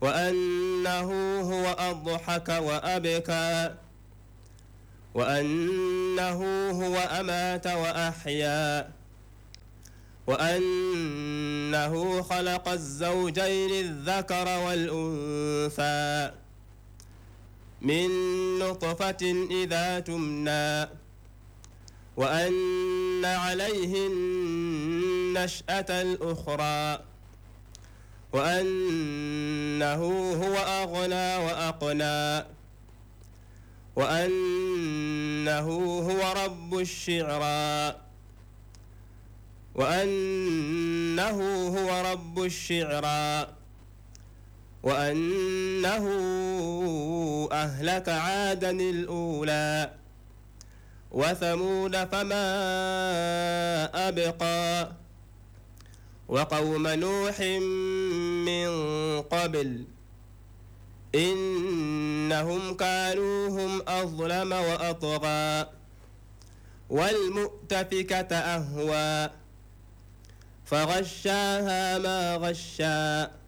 وأنه هو أضحك وأبكى وأنه هو أمات وأحيا وأنه خلق الزوجين الذكر والأنثى من نطفة إذا تمنى وأن عليه النشأة الأخرى وأنه هو أغنى وأقنى وأنه هو رب الشعرى وأنه هو رب الشعرى وأنه أهلك عادا الأولى وثمود فما أبقى وقوم نوح من قبل إنهم كانوا هم أظلم وأطغى والمؤتفكة أهوى فغشاها ما غشى